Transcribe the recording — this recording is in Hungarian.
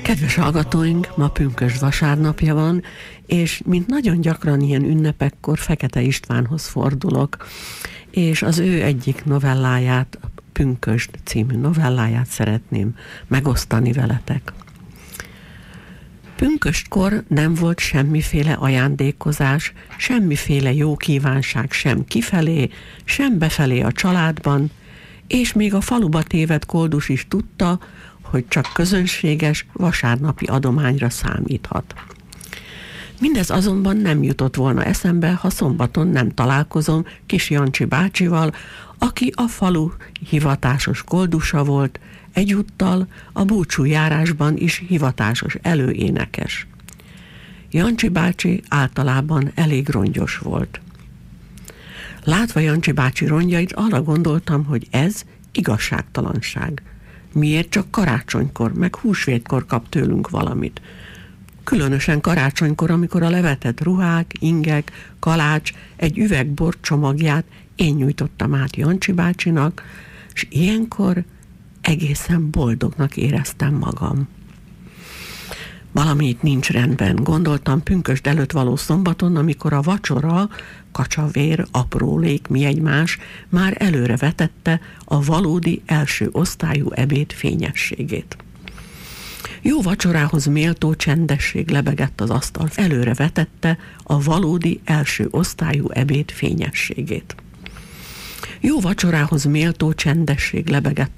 Kedves hallgatóink, ma pünkösd vasárnapja van, és mint nagyon gyakran ilyen ünnepekkor Fekete Istvánhoz fordulok, és az ő egyik novelláját, a Pünkösd című novelláját szeretném megosztani veletek. Pünkösdkor nem volt semmiféle ajándékozás, semmiféle jó kívánság sem kifelé, sem befelé a családban, és még a faluba tévedt koldus is tudta, hogy csak közönséges vasárnapi adományra számíthat. Mindez azonban nem jutott volna eszembe, ha szombaton nem találkozom Kis Jancsi bácsival, aki a falu hivatásos koldusa volt, egyúttal a búcsújárásban is hivatásos előénekes. Jancsi bácsi általában elég rongyos volt. Látva Jancsi bácsi rongyait, arra gondoltam, hogy ez igazságtalanság. Miért csak karácsonykor, meg húsvétkor kap tőlünk valamit? Különösen karácsonykor, amikor a levetett ruhák, ingek, kalács, egy üveg bor csomagját én nyújtottam át Jancsi bácsinak, és ilyenkor egészen boldognak éreztem magam. Valami itt nincs rendben, gondoltam pünkösd előtt való szombaton, amikor a vacsora, kacsavér, aprólék, mi egymás már előre vetette a valódi első osztályú ebéd fényességét. Jó vacsorához méltó csendesség lebegett az asztal, előre vetette a valódi első osztályú ebéd fényességét. Jó vacsorához méltó csendesség lebegett